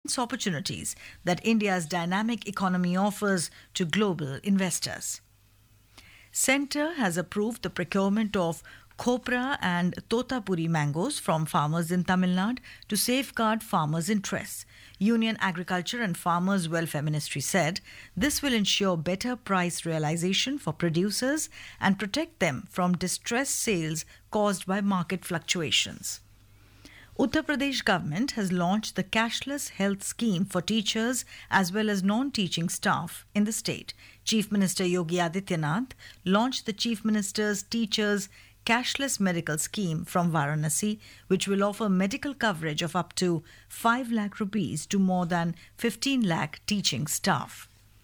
immense opportunities that India's dynamic economy offers to global investors. Centre has approved the procurement of Khopra and Totapuri mangoes from farmers in Tamil Nadu to safeguard farmers' interests. Union Agriculture and Farmers Welfare Ministry said this will ensure better price realization for producers and protect them from distressed sales caused by market fluctuations. Uttar Pradesh government has launched the cashless health scheme for teachers as well as non-teaching staff in the state. Chief Minister Yogi Adityanath launched the Chief Minister's Teachers Cashless Medical Scheme from Varanasi, which will offer medical coverage of up to 5 lakh rupees to more than 15 lakh teaching staff.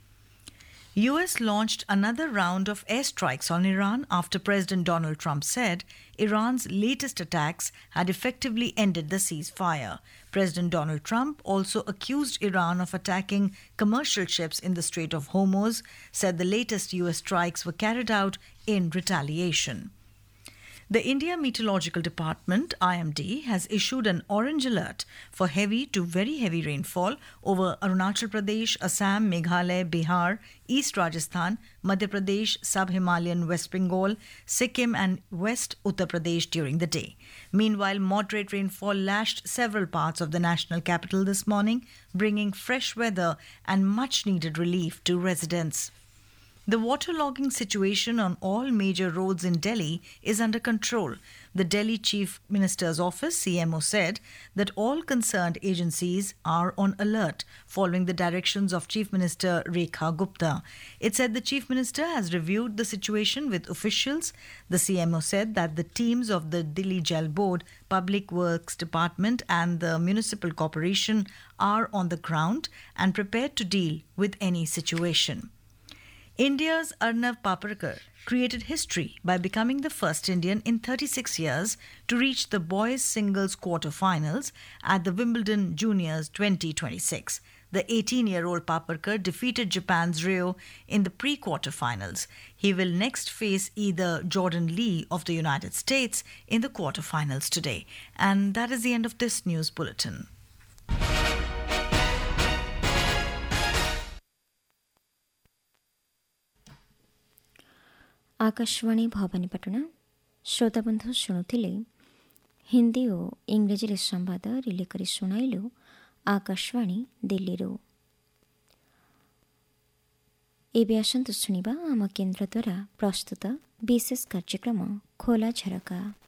US launched another round of airstrikes on Iran after President Donald Trump said Iran's latest attacks had effectively ended the ceasefire. President Donald Trump also accused Iran of attacking commercial ships in the Strait of Hormuz, said the latest US strikes were carried out in retaliation. The India Meteorological Department, IMD, has issued an orange alert for heavy to very heavy rainfall over Arunachal Pradesh, Assam, Meghalaya, Bihar, East Rajasthan, Madhya Pradesh, Sub-Himalayan West Bengal, Sikkim and West Uttar Pradesh during the day. Meanwhile, moderate rainfall lashed several parts of the national capital this morning, bringing fresh weather and much-needed relief to residents. The waterlogging situation on all major roads in Delhi is under control. The Delhi Chief Minister's Office, CMO, said that all concerned agencies are on alert following the directions of Chief Minister Rekha Gupta. It said the Chief Minister has reviewed the situation with officials. The CMO said that the teams of the Delhi Jal Board, Public Works Department and the Municipal Corporation are on the ground and prepared to deal with any situation. India's Arnav Paparkar created history by becoming the first Indian in 36 years to reach the boys' singles quarter-finals at the Wimbledon Juniors 2026. The 18-year-old Paparkar defeated Japan's Ryo in the pre-quarter-finals. He will next face either Jordan Lee of the United States in the quarter-finals today. And that is the end of this news bulletin. Akashvani Bhawanipatna श्रोताबंधु शुणुथिले Hindi और इंग्रेजी संवाद relay करी शुणाइलु आकाशवाणी दिल्ली रो एबे आसंतु शुणिबा आम केन्द्र द्वारा प्रस्तुत विशेष कार्यक्रम खोला झरका।